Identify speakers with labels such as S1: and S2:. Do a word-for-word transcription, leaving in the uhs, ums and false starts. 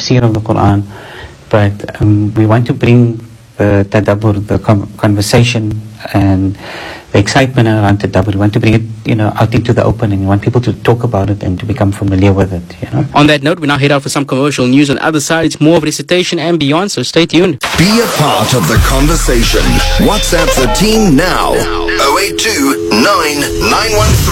S1: tafsir of the Quran, but um, we want to bring the tadabbur, the com- conversation and the excitement around tadabbur. We want to bring it, you know, out into the open, and we want people to talk about it and to become familiar with it, you know.
S2: On that note, we now head out for some commercial news. On the other side, it's more of recitation and beyond, so stay tuned.
S3: Be a part of the conversation. WhatsApp the team now. oh eight two nine nine one three